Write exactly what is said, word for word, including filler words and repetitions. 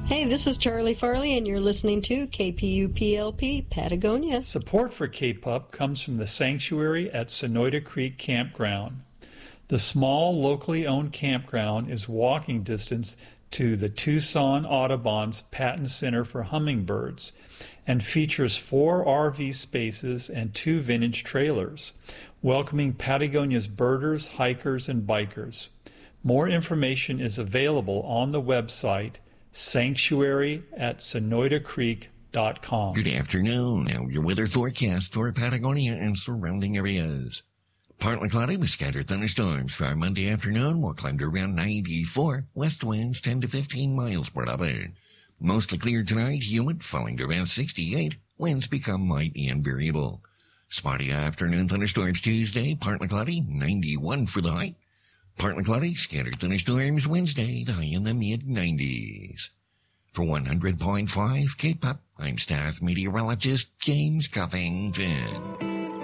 Hey, this is Charlie Farley, and you're listening to K P U P L P Patagonia. Support for K P U P comes from the sanctuary at Sonoyta Creek Campground. The small, locally owned campground is walking distance to the Tucson Audubon's Patton Center for Hummingbirds and features four R V spaces and two vintage trailers, welcoming Patagonia's birders, hikers, and bikers. More information is available on the website sanctuary at sonoyta creek dot com. Good afternoon. Now your weather forecast for Patagonia and surrounding areas. Partly cloudy with scattered thunderstorms for our Monday afternoon. We'll climb to around ninety-four. West winds ten to fifteen miles per hour. Mostly clear tonight. Humid, falling to around sixty-eight. Winds become light and variable. Spotty afternoon thunderstorms Tuesday. Partly cloudy, ninety-one for the high. Partly cloudy, scattered thunderstorms Wednesday, the high in the mid nineties. For one hundred point five K P U P, I'm staff meteorologist James Cuffington.